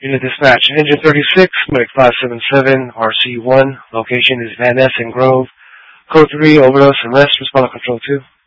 Unit dispatch, engine 36, medic 577, RC1, location is Van Ness and Grove. Code 3, overdose, arrest, respond to control 2.